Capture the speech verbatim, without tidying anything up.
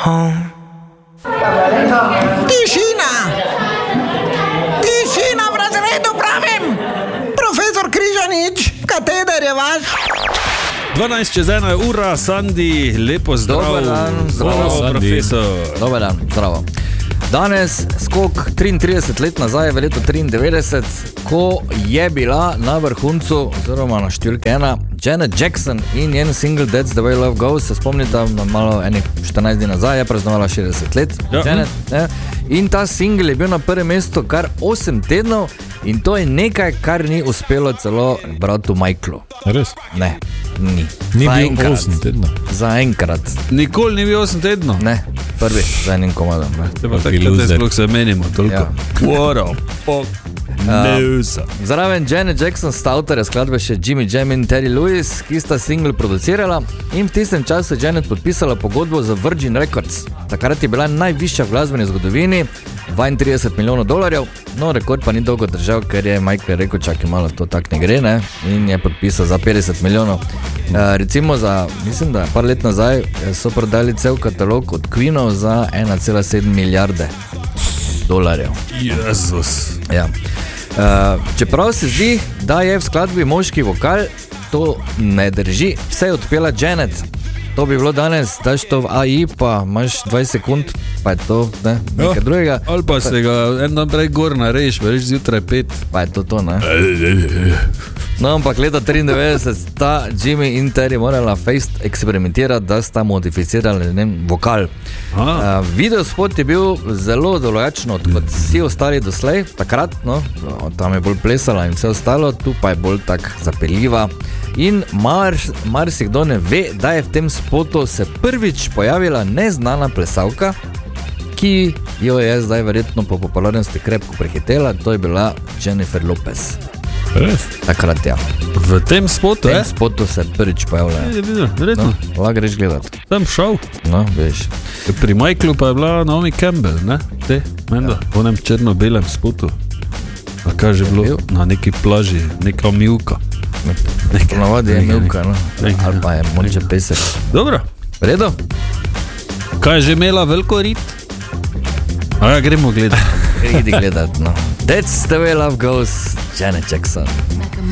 home. Tišina! Tišina v razredu pravim! Profesor Križanič, kateder je vaš? dvanajst čez ena je ura, Sandi, lepo zdrav. Dobar dan, zdravo, zdravo profesor. Dobar dan, zdravo. Danes skok triintrideset let nazaj, v leto triindevetdeset, ko je bila na vrhuncu, oziroma na številki ena, Janet Jackson in njen single That's the way love goes. Se spomnite, malo enih štirinajst dni nazaj je praznovala šestdeset let. Ja. Janet, ne? In ta single je bil na prvem mestu kar osem tednov in to je nekaj, kar ni uspelo celo bratu Michaelu. Res? Ne, ni. Ni Za bil enkrat. osem tednov. Za enkrat. Nikoli ni bil osem tednov. Ne, prvi, za enim komadom. Ne. Te pa Taki tako, da loser. sploh se menimo toliko. Ja. What a fuck. News. Zraven Janet Jackson sta avtorja skladbe še Jimmy Jam in Terry Lewis, ki sta single producirala in v tistem času Janet podpisala pogodbo za Virgin Records. Takrat je bila najvišja v glasbeni zgodovini, dvaintrideset milijonov dolarjev, no rekord pa ni dolgo držal, ker je Michael rekel, čakaj malo, to tak ne gre, ne? In je podpisal za petdeset milijonov. Uh, recimo za, mislim, da par let nazaj so prodali cel katalog od Queenov za ena cela sedem milijarde dolarjev. Jezus. Ja. Uh, čeprav se zdi, da je v skladbi moški vokal, to ne drži, vse je odpela Janet. To bi bilo danes, daš to v A I, pa imaš dvajset sekund, pa je to ne, nekaj Ja. drugega. Ali pa se ga en dan prej gor nareješ, veš zjutraj pet. Pa je to to, ne? No, ampak leta triindevetdeset sta Jimmy in Terry morala fejst eksperimentirati, da sta modificirali, ne vem, vokal. Aha. Uh, videospot je bil zelo drugačen od kot vsi ostali doslej, takrat, no, tam je bolj plesala in vse ostalo, tu pa je bolj tak zapeljiva. In mar, mar si kdo ne ve, da je v tem spotu se prvič pojavila neznana plesalka, ki jo je zdaj verjetno po popularnosti krepko prehitela, to je bila Jennifer Lopez. Res? Takrat ja. V tem spotu, V tem eh? spotu se prvič pojavlja. Je videl, verjetno. No, lahko greš gledat. Tam šel. No, veš. Pri Michaelu pa je bila Naomi Campbell, ne? Te, menda, v onem črno-belem spotu. A kaj že bilo? bil? Na neki plaži, neka milka. Ponavadi je milka, no. Nekaj, Ali pa je moče pesek. Dobro. V redu? Kaj je že imela veliko rit? A ja, gremo gledati. Idi gledat, no. That's the way love goes, Janet Jackson.